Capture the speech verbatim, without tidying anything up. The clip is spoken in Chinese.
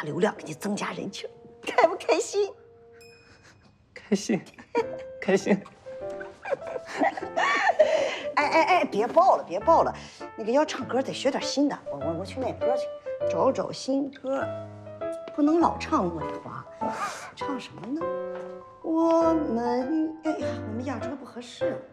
流量，给你增加人气，开不开心？ 开心，开心。 哎哎哎，别报了，别报了，那个要唱歌得学点新的，我我我去买歌去，找找新歌，不能老唱茉莉花，唱什么呢？我们哎呀，我们压轴不合适。